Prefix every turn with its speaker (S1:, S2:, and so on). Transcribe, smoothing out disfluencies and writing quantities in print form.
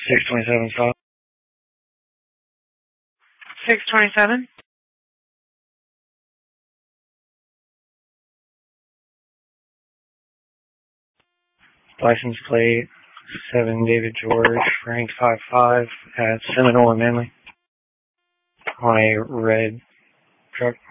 S1: 627 stop.
S2: 627.
S1: License plate 7 David George, Frank 55 at Seminole and Manly on a red truck.